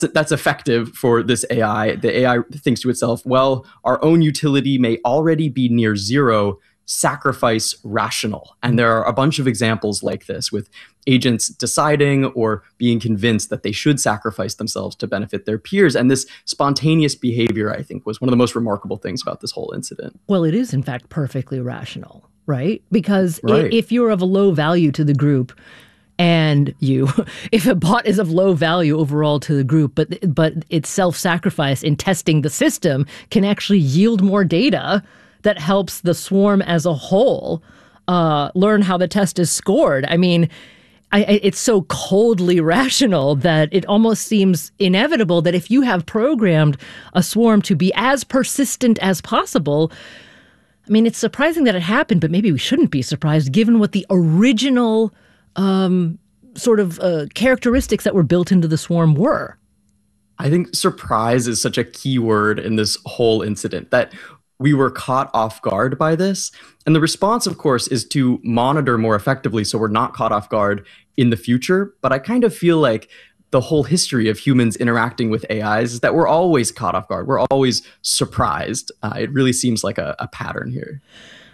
that's effective for this AI. The AI thinks to itself, well, our own utility may already be near zero, sacrifice rational. And there are a bunch of examples like this with agents deciding or being convinced that they should sacrifice themselves to benefit their peers. And this spontaneous behavior, I think, was one of the most remarkable things about this whole incident. Well, it is, in fact, perfectly rational, right? Because if you're of a low value to the group, and if a bot is of low value overall to the group, but its self-sacrifice in testing the system can actually yield more data that helps the swarm as a whole learn how the test is scored. I mean, it's so coldly rational that it almost seems inevitable that if you have programmed a swarm to be as persistent as possible, I mean, it's surprising that it happened, but maybe we shouldn't be surprised given what the original characteristics that were built into the swarm were. I think surprise is such a key word in this whole incident, that we were caught off guard by this. And the response, of course, is to monitor more effectively so we're not caught off guard in the future. But I kind of feel like the whole history of humans interacting with AIs is that we're always caught off guard. We're always surprised. It really seems like a pattern here.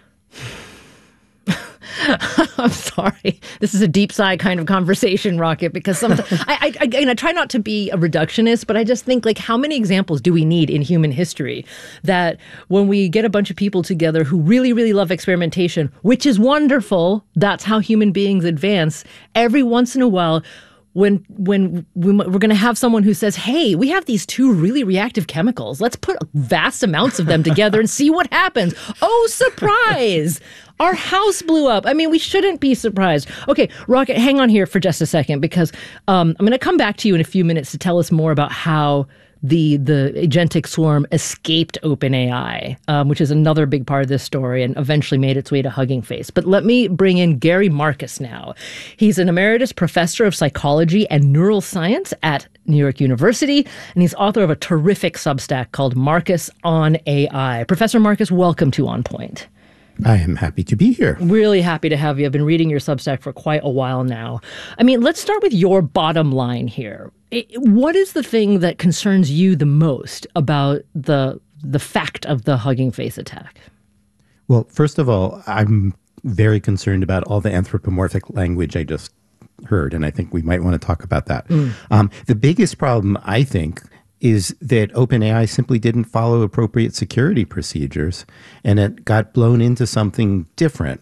I'm sorry. This is a deep sigh kind of conversation, Rocket, because sometimes I try not to be a reductionist, but I just think, like, how many examples do we need in human history that when we get a bunch of people together who really, really love experimentation, which is wonderful, that's how human beings advance, every once in a while, when we're going to have someone who says, hey, we have these two really reactive chemicals. Let's put vast amounts of them together and see what happens. Oh, surprise. Our house blew up. I mean, we shouldn't be surprised. Okay, Rocket, hang on here for just a second, because I'm going to come back to you in a few minutes to tell us more about how the agentic swarm escaped OpenAI, which is another big part of this story and eventually made its way to Hugging Face. But let me bring in Gary Marcus now. He's an emeritus professor of psychology and neural science at New York University, and he's author of a terrific Substack called Marcus on AI. Professor Marcus, welcome to On Point. I am happy to be here. Really happy to have you. I've been reading your Substack for quite a while now. I mean, let's start with your bottom line here. What is the thing that concerns you the most about the fact of the Hugging Face attack? Well, first of all, I'm very concerned about all the anthropomorphic language I just heard, and I think we might want to talk about that. The biggest problem, I think, is that OpenAI simply didn't follow appropriate security procedures, and it got blown into something different.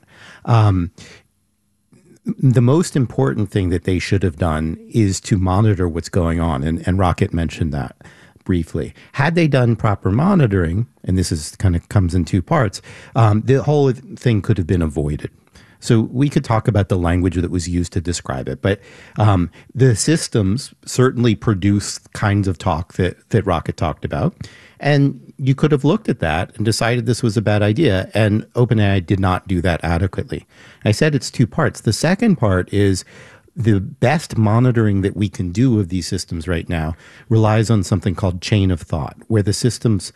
The most important thing that they should have done is to monitor what's going on, and Rocket mentioned that briefly. Had they done proper monitoring, and this is kind of comes in two parts, the whole thing could have been avoided. So we could talk about the language that was used to describe it, but the systems certainly produce kinds of talk that Rocket talked about. And you could have looked at that and decided this was a bad idea, and OpenAI did not do that adequately. I said it's two parts. The second part is the best monitoring that we can do of these systems right now relies on something called chain of thought, where the systems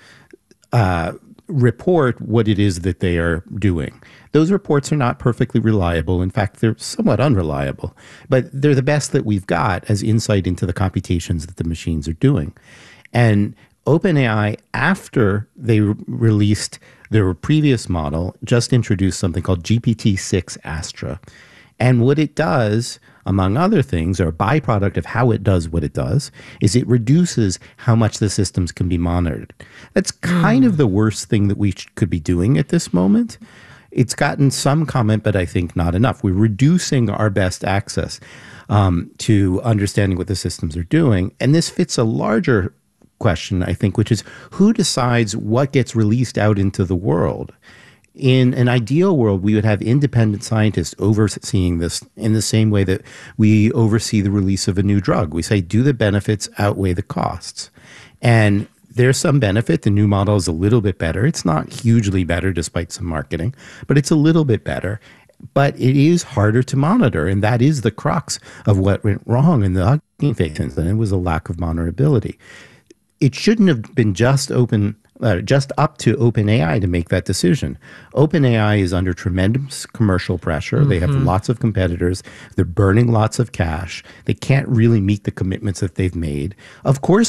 report what it is that they are doing. Those reports are not perfectly reliable. In fact, they're somewhat unreliable, but they're the best that we've got as insight into the computations that the machines are doing. And OpenAI, after they released their previous model, just introduced something called GPT-6 Astra. And what it does, among other things, or a byproduct of how it does what it does, is it reduces how much the systems can be monitored. That's kind of the worst thing that we could be doing at this moment. It's gotten some comment, but I think not enough. We're reducing our best access to understanding what the systems are doing. And this fits a larger question, I think, which is who decides what gets released out into the world? In an ideal world, we would have independent scientists overseeing this in the same way that we oversee the release of a new drug. We say, do the benefits outweigh the costs? And there's some benefit. The new model is a little bit better. It's not hugely better despite some marketing, but it's a little bit better. But it is harder to monitor, and that is the crux of what went wrong in the Hugging Face incident. It was a lack of monitorability. It shouldn't have been just just up to OpenAI to make that decision. OpenAI is under tremendous commercial pressure. They have lots of competitors. They're burning lots of cash. They can't really meet the commitments that they've made. Of course,